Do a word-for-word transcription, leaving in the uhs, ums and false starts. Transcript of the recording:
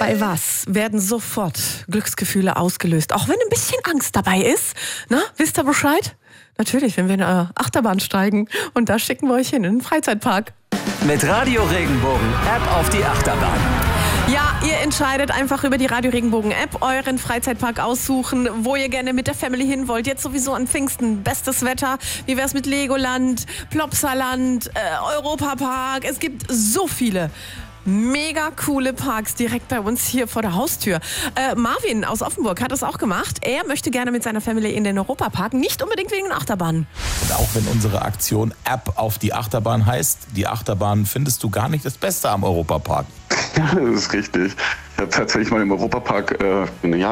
Bei was werden sofort Glücksgefühle ausgelöst? Auch wenn ein bisschen Angst dabei ist. Na, wisst ihr Bescheid? Natürlich, wenn wir in eine Achterbahn steigen. Und da schicken wir euch hin, in den Freizeitpark. Mit Radio Regenbogen App auf die Achterbahn. Ja, ihr entscheidet einfach über die Radio Regenbogen App euren Freizeitpark aussuchen, wo ihr gerne mit der Family hin wollt. Jetzt sowieso an Pfingsten, bestes Wetter. Wie wär's mit Legoland, Plopsaland, äh, Europapark? Es gibt so viele mega coole Parks direkt bei uns hier vor der Haustür. Äh, Marvin aus Offenburg hat das auch gemacht. Er möchte gerne mit seiner Family in den Europapark, nicht unbedingt wegen den Achterbahnen. Und auch wenn unsere Aktion App auf die Achterbahn heißt, die Achterbahn findest du gar nicht das Beste am Europapark. Ja, das ist richtig. Ich habe tatsächlich mal im Europapark äh, eine